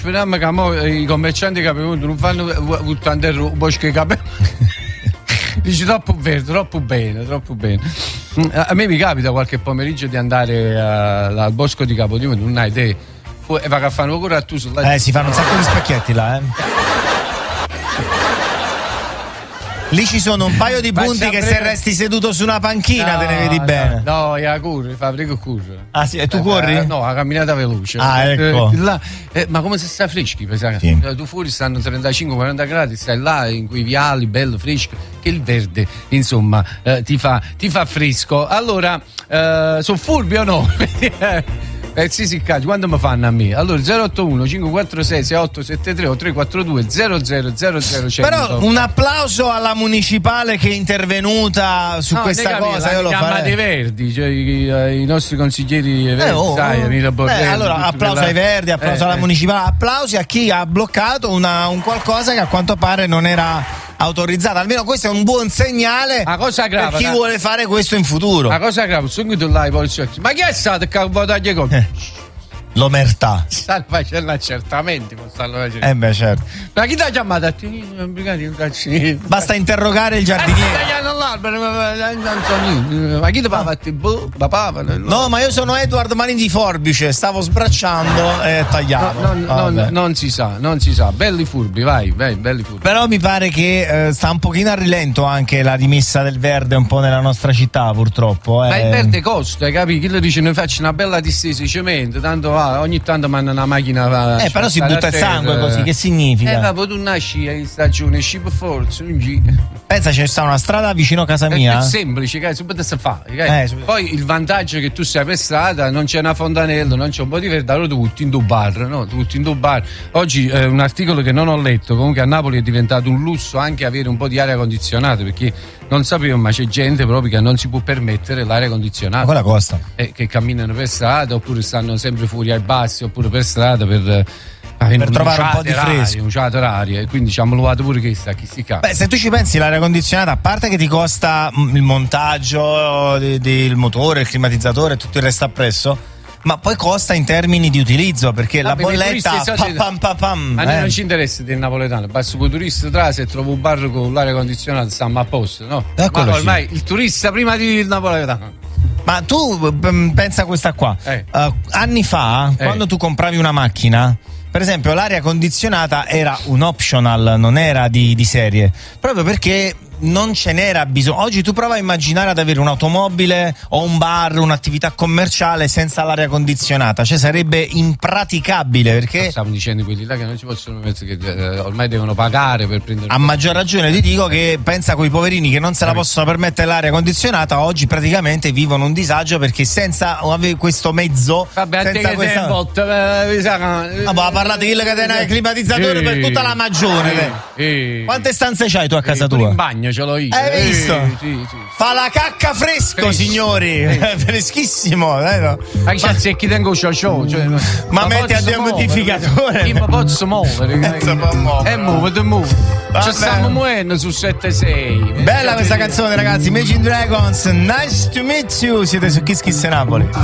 speriamo che mo i commercianti che non fanno buttando il bosco di capelli. Dici troppo verde, troppo bene. A me mi capita qualche pomeriggio di andare al bosco di Capodimonte, non hai idea. E va a fare un po' a tu sulla. Si fanno un sacco di specchietti là, Lì ci sono un paio di punti che se resti seduto su una panchina te ne vedi bene. No, io corro, fabbrico corro. Ah sì, e tu corri? No, la camminata veloce. Ah, ecco. Ma come se sta freschi, sì. Tu fuori stanno 35-40 gradi, stai là in quei viali, bello fresco, che il verde, insomma, ti fa fresco. Allora, sono furbi o no? Sì, quando mi fanno a me? Allora 081 546 6873 o 342 0000. Però un applauso alla municipale che è intervenuta su questa cosa. Io lo farei. Verdi, cioè i nostri consiglieri verdi, sai, Anita Borrelli. Allora applauso ai verdi, applauso alla municipale, applausi a chi ha bloccato un qualcosa che a quanto pare non era autorizzata. Almeno questo è un buon segnale per chi vuole fare questo in futuro. La cosa grave, sono tu là i poliziotti. Ma chi è stato che ha votato i colpi? L'omertà. Stanno facendo accertamenti. Beh, certo. Ma chi ti ha chiamato a te? Basta interrogare il giardiniere. Ma chi ti ha fatto? No, ma io sono Edward Mani di Forbice, stavo sbracciando e tagliavo. Non si sa. Belli furbi, vai, belli furbi. Però mi pare che sta un pochino a rilento anche la rimessa del verde un po' nella nostra città, purtroppo. Ma il verde costa, capi? Chi lo dice? Noi faccio una bella distesa di cemento, tanto ogni tanto manda una macchina. Però si butta il sangue così, che significa? Ma poi tu nasci in stagione, sci per forza, pensa, c'è sta una strada vicino a casa mia. È semplice, subito si fa. Poi il vantaggio è che tu sei per strada, non c'è una fontanella, non c'è un po' di verde, allora tutti in due bar, no? Tutti in due bar. Oggi un articolo che non ho letto, comunque a Napoli è diventato un lusso anche avere un po' di aria condizionata, perché non sapevo, ma c'è gente proprio che non si può permettere l'aria condizionata. Ma quella costa. Che camminano per strada, oppure stanno sempre fuori ai bassi, oppure per strada per trovare un po' di fresco, e quindi ci hanno provato pure questa. Beh, se tu ci pensi, l'aria condizionata, a parte che ti costa il montaggio del motore, il climatizzatore e tutto il resto appresso, ma poi costa in termini di utilizzo, perché la bolletta a noi non ci interessa del napoletano, basta con i turisti se trovo un bar con l'aria condizionata stiamo a posto, no? Ma ormai il turista prima di napoletano. Ma tu pensa a questa qua, anni fa quando tu compravi una macchina, per esempio, l'aria condizionata era un optional, non era di serie, proprio perché non ce n'era bisogno. Oggi tu prova a immaginare ad avere un'automobile o un bar, un'attività commerciale senza l'aria condizionata, cioè sarebbe impraticabile, perché stiamo dicendo quelli là che non ci possono mettere, che ormai devono pagare per prendere. A maggior ragione ti dico che pensa a quei poverini che non se la possono permettere l'aria condizionata, oggi praticamente vivono un disagio perché senza avere questo mezzo. Vabbè, senza questa parlate di catena del climatizzatore per tutta la Magione. Quante stanze c'hai tu a casa tua? In bagno ce l'ho io. Hai visto? Sì. Fa la cacca fresco, signori. Freschissimo. Ma c'è secchi tengo cioè, ma metti a dehumidificatore. Io mi posso muovere. E muove. Ci stiamo muovendo su 7-6. Bella questa canzone, ragazzi. Imagine Dragons, Nice to meet you. Siete su Kiss Kiss Napoli.